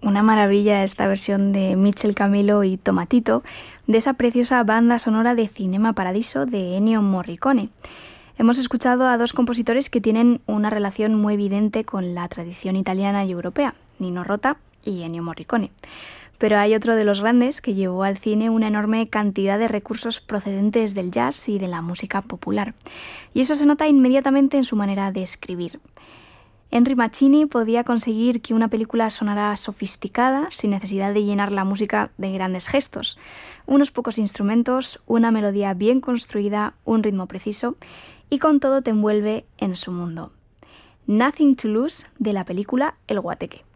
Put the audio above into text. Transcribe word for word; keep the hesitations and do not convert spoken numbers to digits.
una maravilla esta versión de Michel Camilo y Tomatito de esa preciosa banda sonora de Cinema Paradiso de Ennio Morricone. Hemos escuchado a dos compositores que tienen una relación muy evidente con la tradición italiana y europea, Nino Rota y Ennio Morricone. Pero hay otro de los grandes que llevó al cine una enorme cantidad de recursos procedentes del jazz y de la música popular. Y eso se nota inmediatamente en su manera de escribir. Henry Mancini podía conseguir que una película sonara sofisticada sin necesidad de llenar la música de grandes gestos. Unos pocos instrumentos, una melodía bien construida, un ritmo preciso y con todo te envuelve en su mundo. Nothing to Lose de la película El Guateque.